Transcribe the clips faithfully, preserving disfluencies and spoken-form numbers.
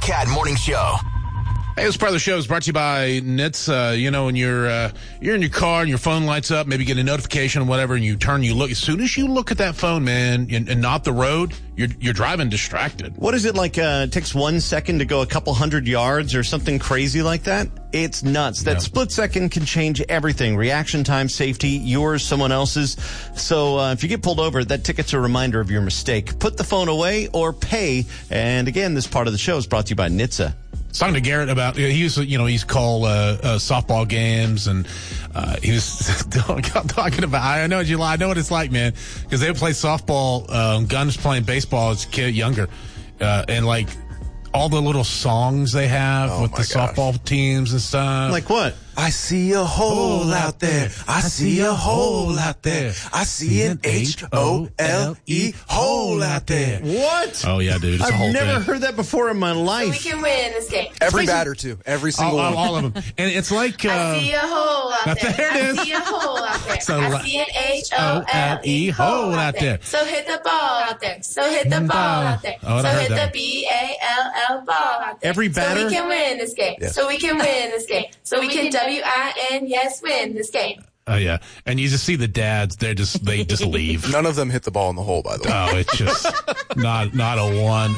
Cat Morning Show. Hey, this part of the show is brought to you by N H T S A. You know, when you're uh, you're in your car and your phone lights up, maybe get a notification or whatever, and you turn, you look. As soon as you look at that phone, man, and, and not the road, you're you're driving distracted. What is it like? Uh, it takes one second to go a couple hundred yards or something crazy like that. It's nuts. That yeah. split second can change everything. Reaction time, safety, yours, someone else's. So uh, if you get pulled over, that ticket's a reminder of your mistake. Put the phone away or pay. And again, this part of the show is brought to you by N H T S A. I was talking to Garrett about, he used to, you know, he's called uh, uh, softball games, and uh, he was talking about, I know, I know what it's like, man, because they would play softball, um, Guns playing baseball as a kid, younger, uh, and like all the little songs they have oh with the gosh. softball teams and stuff. Like what? I see a hole out there. I see a hole out there. I see an H O L E hole out there. What? Oh, yeah, dude. It's I've a whole never thing. heard that before in my life. So we can win this game. Every batter, too. Every single all, one. All of them. And it's like... Uh, I see a hole out there. There it is. I see a hole out there. So, I see an H O L E hole out there. So hit the ball out there. So hit the ball out there. Oh, so hit that. the B A L L ball out there. Every batter? So we can win this game. Yes. So we can win this game. So we can W I N yes win this game. Oh, yeah. And you just see the dads, they're just, they just leave. None of them hit the ball in the hole, by the way. Oh, it's just not, not a one.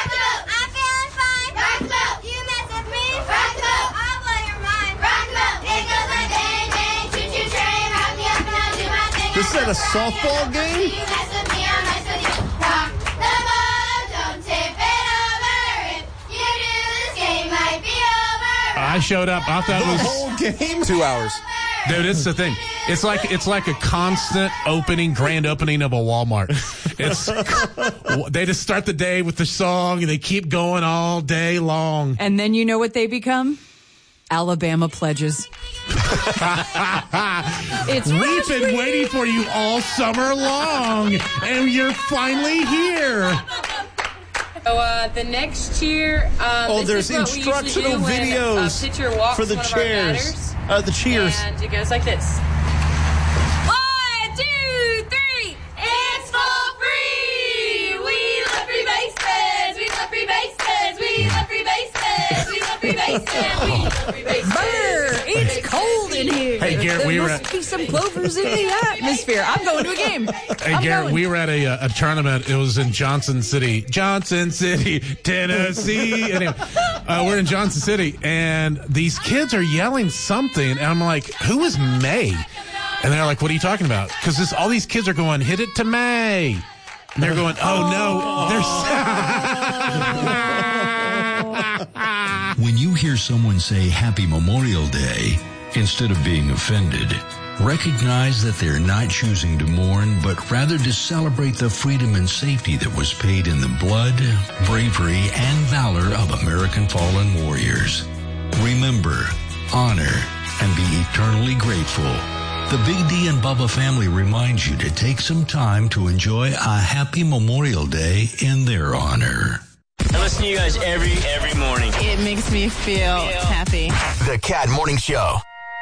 Is that a softball game? I showed up. I thought The it was whole game? Two hours. Dude, it's the thing. It's like it's like a constant opening, grand opening of a Walmart. It's they just start the day with the song and they keep going all day long. And then you know what they become? Alabama pledges. It's We've been waiting for you all summer long, and you're finally here. So uh, the next cheer, um, Oh, this there's is what we usually instructional do when, uh, videos pitcher walks for the one of chairs. Our Uh, the cheers. and it goes like this. One, two, three. It's for free. We love free bases. We love free bases. We love free bases. We love free bases. We love free bases. Brr, it's cold in here. Hey, Garrett, there we were must at- be some clovers in the atmosphere. I'm going to a game. Hey, I'm Garrett, going. we were at a, a tournament. It was in Johnson City. Johnson City, Tennessee. Anyway, uh, we're in Johnson City, and these kids are yelling something, and I'm like, who is May? And they're like, what are you talking about? Because all these kids are going, hit it to May. And they're going, oh, no. They're When you hear someone say Happy Memorial Day, instead of being offended, recognize that they're not choosing to mourn, but rather to celebrate the freedom and safety that was paid in the blood, bravery, and valor of American fallen warriors. Remember, honor, and be eternally grateful. The Big D and Bubba family reminds you to take some time to enjoy a happy Memorial Day in their honor. I listen to you guys every, every morning. It makes me feel happy. The Cat Morning Show.